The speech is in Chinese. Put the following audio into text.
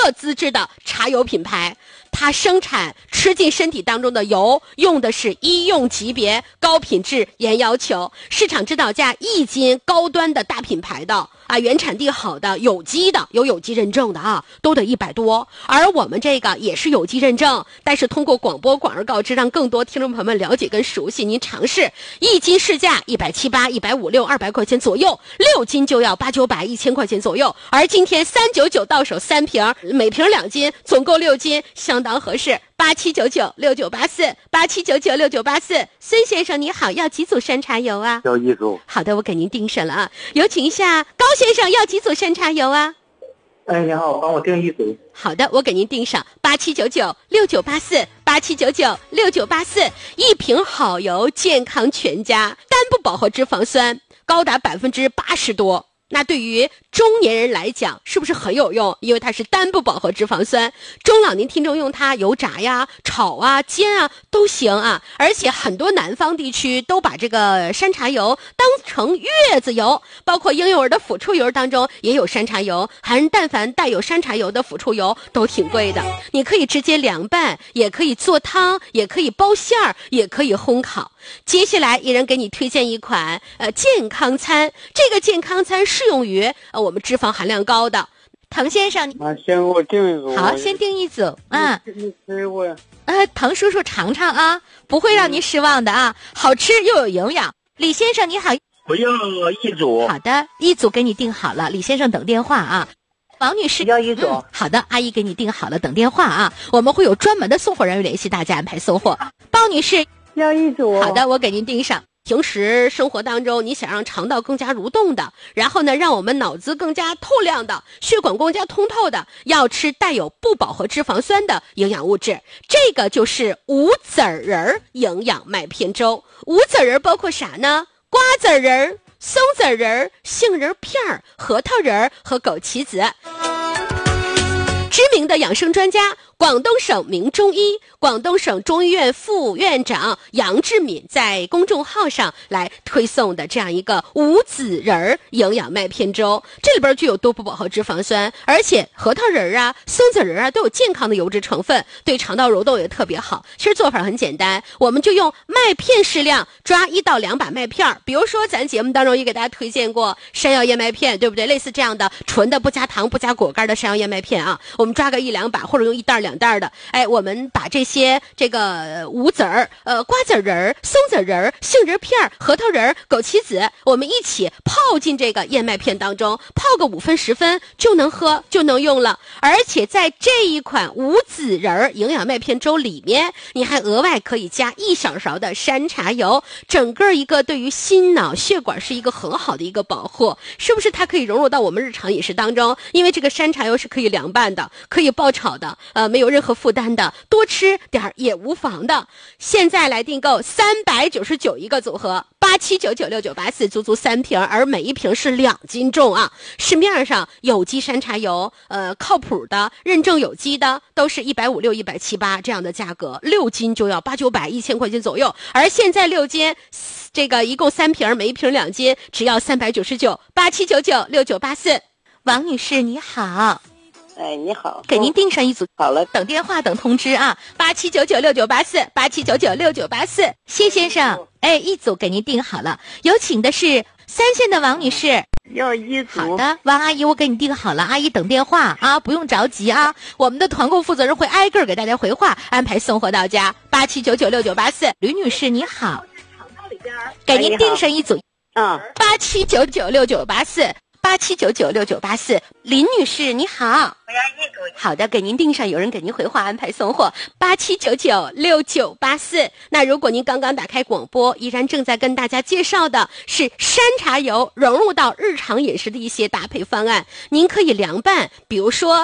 特资质的茶油品牌。它生产吃进身体当中的油用的是医用级别高品质严要求，市场指导价1斤，高端的大品牌的啊，原产地好的有机的，有有机认证的啊，都得100多。而我们这个也是有机认证，但是通过广播广而告之，让更多听众朋友们了解跟熟悉。您尝试1斤市价178、156、200块钱左右，6斤就要8、900、1000块钱左右。而今天399到手3瓶，每瓶2斤，总共6斤，相当合适。87996984，87996984。孙先生你好，要几组山茶油啊？ 要1组。 好的，我给您订上了啊。有请一下高先生，要几组山茶油啊？ 哎，你好，帮我订1组。 好的，我给您订上87996984，87996984。一瓶好油，健康全家，单不饱和脂肪酸高达80%多。那对于中年人来讲是不是很有用？因为它是单不饱和脂肪酸，中老年听众用它油炸呀、炒啊、煎啊都行啊。而且很多南方地区都把这个山茶油当成月子油，包括婴幼儿的辅助油当中也有山茶油，但凡带有山茶油的辅助油都挺贵的。你可以直接凉拌，也可以做汤，也可以包馅儿，也可以烘烤。接下来一人给你推荐一款健康餐，这个健康餐适用于我们脂肪含量高的。滕先生先给我订1组。 好，先订1组啊。 你吃过呀？ 滕叔叔尝尝啊，不会让您失望的啊，好吃又有营养。李先生你好， 我要1组。 好的，1组给你订好了，李先生等电话啊。王女士要1组。 好的，阿姨给你订好了，等电话啊。我们会有专门的送货人员联系大家安排送货。包女士要1组。 好的，我给您订上。平时生活当中，你想让肠道更加蠕动的，然后呢，让我们脑子更加透亮的，血管更加通透的，要吃带有不饱和脂肪酸的营养物质。这个就是无籽仁营养麦片粥。无籽仁包括啥呢？瓜子仁、松子仁、杏仁片、核桃仁和枸杞子。知名的养生专家，广东省名中医、广东省中医院副院长杨志敏在公众号上来推送的这样一个无籽仁营养麦片粥，这里边具有多不饱和脂肪酸，而且核桃仁啊、松子仁啊都有健康的油脂成分，对肠道蠕动也特别好。其实做法很简单，我们就用麦片适量抓1到2把麦片，比如说咱节目当中也给大家推荐过山药燕麦片，对不对？类似这样的纯的不加糖不加果干的山药燕麦片啊，我们抓个1、2把，或者用1袋2袋的。我们把这些这个无籽儿、瓜子仁、松子仁、杏仁片、核桃仁、枸杞子，我们一起泡进这个燕麦片当中，泡个5分10分就能喝，就能用了。而且在这一款无籽仁营养麦片粥里面，你还额外可以加1小勺的山茶油，整个一个对于心脑血管是一个很好的一个保护，是不是？它可以融入到我们日常饮食当中，因为这个山茶油是可以凉拌的，可以爆炒的，没有任何负担的，多吃点儿也无妨的。现在来订购399一个组合，87996984，足足3瓶，而每一瓶是2斤重啊！市面上有机山茶油，靠谱的、认证有机的，都是156、178这样的价格，6斤就要8、900、1000块钱左右。而现在6斤，这个一共3瓶，每一瓶2斤，只要399，87996984。王女士你好。 哎，你好， 给您订上1组。 好了， 等电话等通知啊，87996984，87996984。谢先生，1组给您订好了。有请的是3线的王女士， 要1组。 好的，王阿姨，我给你订好了，阿姨等电话啊，不用着急啊，我们的团购负责人会挨个给大家回话，安排送货到家。87996984。吕女士你好，给您订上1组。87996984。林女士你好， 我要1组。 好的，给您订上，有人给您回话安排送货。87996984。那如果您刚刚打开广播，依然正在跟大家介绍的是山茶油融入到日常饮食的一些搭配方案，您可以凉拌，比如说